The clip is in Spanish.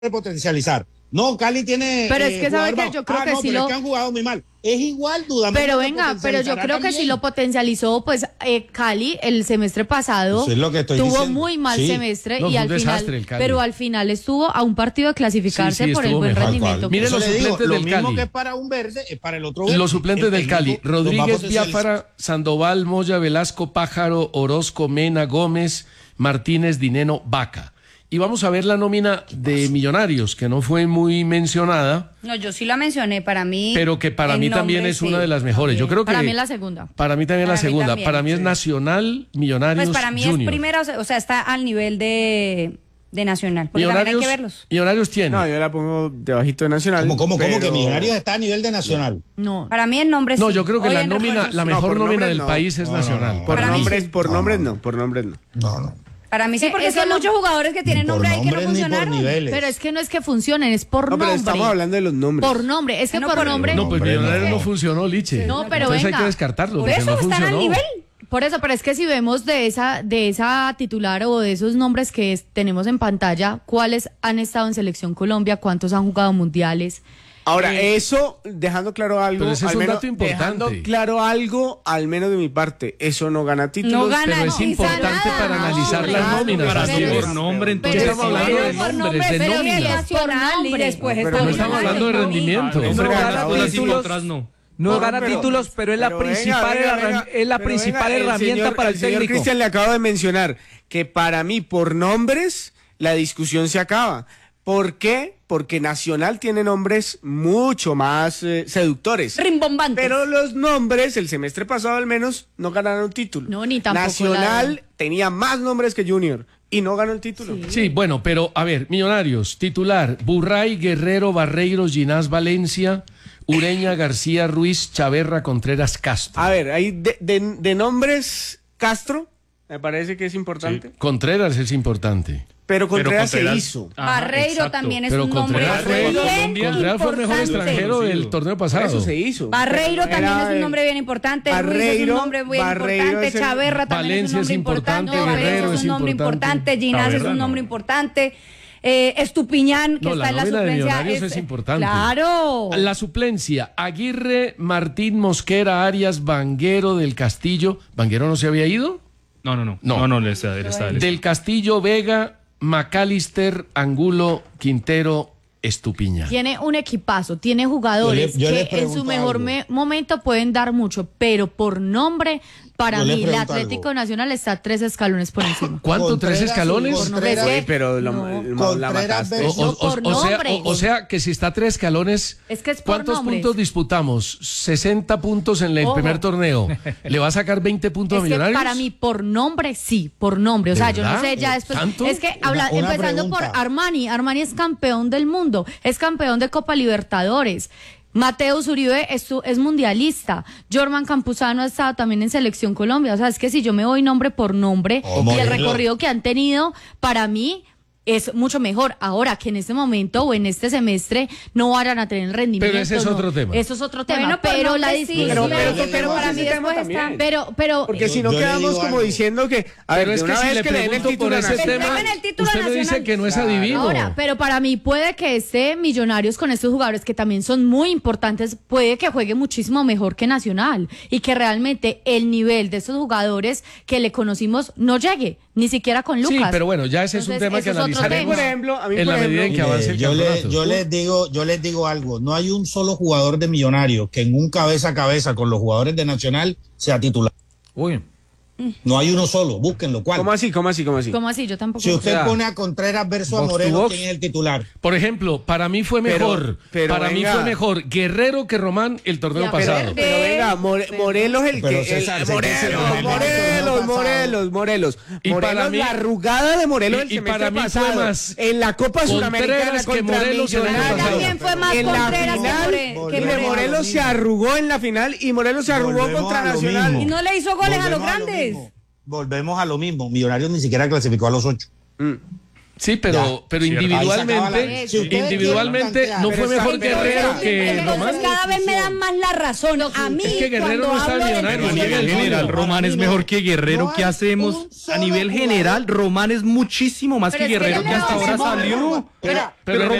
potencializar. No, Cali tiene. Pero es que sabe que yo creo que sí es que han jugado muy mal. Es igual, duda. Pero venga, pero yo creo que sí lo potencializó, pues Cali el semestre pasado es lo que estoy tuvo diciendo. muy mal semestre No, y al final, pero al final estuvo a un partido de clasificarse por el buen rendimiento. Miren los suplentes del Lo mismo Cali. que es para un verde, es para el otro verde. Los suplentes del Cali: Rodríguez, Biafara, Sandoval, Moya, Velasco, Pájaro, Orozco, Mena, Gómez, Martínez, Dineno, Vaca. Y vamos a ver la nómina de Millonarios, que no fue muy mencionada. No, yo sí la mencioné, para mí. Pero que para mí también es una de las mejores. Yo creo que para mí es la segunda. Para mí también la segunda. También, para mí es Nacional, Millonarios, pues para mí Junior. es primera, o sea, está al nivel de Nacional. Porque también hay que verlos. Millonarios tiene. No, yo la pongo debajito de Nacional. ¿Cómo que Millonarios está a nivel de Nacional? No. Para mí el nombre No, sí. yo creo que Hoy la en nómina, refuerzos la sí. mejor nómina del no. país es Nacional. Por Para mí nombres, sí. por nombres no. No. Para mí sí, porque Eso hay no- muchos jugadores que tienen Por nombre ahí que no nombres ni por funcionaron. niveles. Pero es que no es que funcionen, es por No, pero nombre. estamos hablando de los nombres. Por nombre, es que No, por por nombre. No, pues Hombre, Millonarios no. no funcionó, Liche. No, pero entonces hay venga. que descartarlo, Por porque eso no están funcionó. al nivel. Por eso, pero es que si vemos de esa titular o de esos nombres que tenemos en pantalla, cuáles han estado en Selección Colombia, cuántos han jugado mundiales. Ahora, eso, dejando claro algo, Pero ese es al un menos, dato importante. dejando claro algo, al menos de mi parte, eso no gana títulos. No gana, Pero es no, importante nada, para no, analizar hombre. las nóminas. Para así mí es. por nombre, entonces. Estamos hablando de por nombres, de pero nóminas. es nacional y nombre. después Pero está no estamos hablando de rendimiento. Nombre Pero gana gana títulos y títulos. otras no. No gana pero- títulos, pero es la principal, es la principal herramienta para el señor técnico. Cristian le acabo de mencionar que para mí, por nombres, la discusión se acaba. ¿Por qué? Porque Nacional tiene nombres mucho más seductores. rimbombantes. Pero los nombres, el semestre pasado al menos, no ganaron título. No, ni tampoco Nacional tenía más nombres que Junior y no ganó el título. Sí, bueno, pero a ver, Millonarios, titular: Burray, Guerrero, Barreiro, Ginás, Valencia, Ureña, García, Ruiz, Chaverra, Contreras, Castro. A ver, ahí de nombres, Castro, me parece que es importante. Contreras es importante. Pero Contreras se Contreras- hizo. Ajá, Barreiro exacto. también es Pero un nombre Contreras fue- bien Contreras fue el mejor importante. extranjero del torneo Por pasado. eso se hizo. Barreiro Pero también era, es un nombre bien importante, Ruiz es un Barreiro- nombre bien Barreiro importante, es el- Chaverra también Valencia es un nombre es importante, importante, Guerrero Valencia es un nombre importante, Ginás es Chaverra un no. nombre importante, Estupiñán, que No, está la en la nómina de suplencia. Millonarios es importante. Claro. La suplencia: Aguirre, Martín, Mosquera, Arias, Vanguero, del Castillo. ¿Vanguero no se había ido? No, él está. Del Castillo, Vega, McAllister, Angulo, Quintero, Estupiñán. Tiene un equipazo, tiene jugadores Yo le que en su pregunto mejor algo. momento pueden dar mucho, pero por nombre, para Yo le mí, el pregunto Atlético algo. Nacional está 3 escalones por encima. ¿Cuánto? Contreras ¿3 escalones? y Contreras- Sí, pero No. la Contreras mataste. versus- No, por nombre. O sea que si está 3 escalones, Es que es por ¿cuántos nombres. puntos disputamos? 60 puntos en el Ojo. primer torneo. ¿Le va a sacar 20 puntos a Es que Millonarios? para mí, por nombre, sí, por nombre. O sea, yo no ¿Verdad? sé, ya después. ¿Tanto? Es que Una empezando por pregunta. Armani. Armani es campeón del mundo, es campeón de Copa Libertadores. Mateus Uribe es mundialista. Jorman Campuzano ha estado también en Selección Colombia. O sea, es que si yo me voy nombre por nombre y el Moverlo. recorrido que han tenido, para mí es mucho mejor. Ahora que en este momento o en este semestre no vayan a tener el rendimiento. Pero ese es no. otro tema. Eso es otro tema. Bueno, por pero la nombre sí, discusión. pero para mí ese tema después también. está. Pero Porque si no Yo le quedamos digo como algo. diciendo que, a ver, Pero de es que una si vez le que le den el pregunto título por a ese Nacional. tema, entreguen el título usted me nacional. dice que no es adivino. Ahora, pero para mí puede que este Millonarios con estos jugadores que también son muy importantes, puede que juegue muchísimo mejor que Nacional y que realmente el nivel de estos jugadores que le conocimos no llegue, ni siquiera con Lucas. Sí, pero bueno, ya ese es un Entonces, tema que eso es otro analizaremos tema. Por ejemplo, a mí, en por la medida en que ejemplo, avance el Yo campeonato. yo les digo algo, no hay un solo jugador de Millonarios que en un cabeza a cabeza con los jugadores de Nacional sea titular. Uy, No hay uno solo, búsquenlo. ¿Cuál? ¿Cómo así? ¿Cómo así? Yo tampoco. Si usted O sea, pone a Contreras versus a box to Moreno, box. ¿quién es el titular? Por ejemplo, para mí fue mejor, pero para mí venga. fue mejor Guerrero que Román el torneo Ya, pasado. Pero venga, Morelos el Pero que... César, Morelos. Y para Morelos, mí- la arrugada de Morelos el y semestre para mí fue pasado. más En la Copa Sudamericana Contreras que contra Morelos el año Millonarios. pasado. También fue más En la Contreras final, que volvemos Morelos se arrugó en la final y Morelos se arrugó Volvemos contra a lo Nacional. mismo. Y no le hizo goles a los Volvemos grandes. mismo. Volvemos a lo mismo. Millonarios ni siquiera clasificó a los 8. Sí, pero individualmente no fue mejor Guerrero que Román. Cada vez me dan más la razón. A mí, es que Guerrero no está Millonario. A nivel general, Román es mejor que Guerrero. ¿Qué hacemos? A nivel general, Román es muchísimo más que Guerrero, que hasta ahora salió. Pero